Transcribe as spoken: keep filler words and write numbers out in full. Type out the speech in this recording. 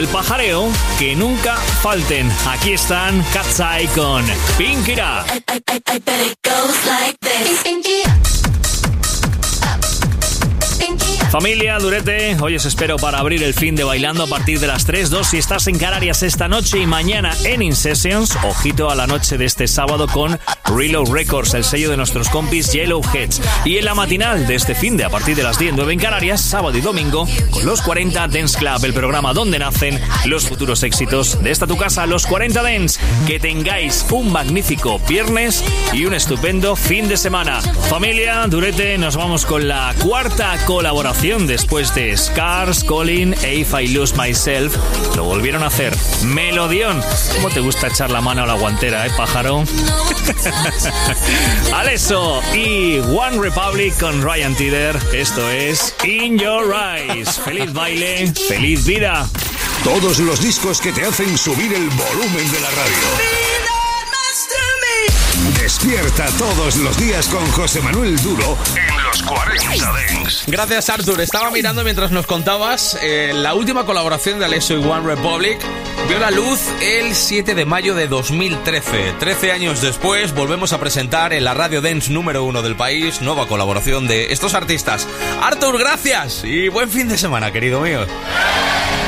pajareo, que nunca falten. Aquí están Cat's Eye con Pink It Up. Familia, Durete, hoy os espero para abrir el fin de bailando a partir de las tres, dos si estás en Canarias esta noche y mañana en In Sessions. Ojito a la noche de este sábado con Reload Records, el sello de nuestros compis Yellowheads. Y en la matinal de este fin de a partir de las diez, nueve en Canarias, sábado y domingo, con los cuarenta Dance Club, el programa donde nacen los futuros éxitos de esta tu casa, los cuarenta Dance. Que tengáis un magnífico viernes y un estupendo fin de semana. Familia, Durete, nos vamos con la cuarta colaboración después de Scars, Colin e If I Lose Myself. Lo volvieron a hacer. Melodión. ¿Cómo te gusta echar la mano a la guantera, eh, pájaro? Alesso y One Republic con Ryan Tedder. Esto es In Your Eyes. Feliz baile, feliz vida. Todos los discos que te hacen subir el volumen de la radio. Despierta todos los días con José Manuel Duro en los cuarenta Dance. Gracias, Arthur. Estaba mirando mientras nos contabas eh, la última colaboración de Alesso y One Republic vio la luz el siete de mayo de dos mil trece. Trece años después volvemos a presentar en la radio dance número uno del país nueva colaboración de estos artistas. Arthur, gracias y buen fin de semana, querido mío.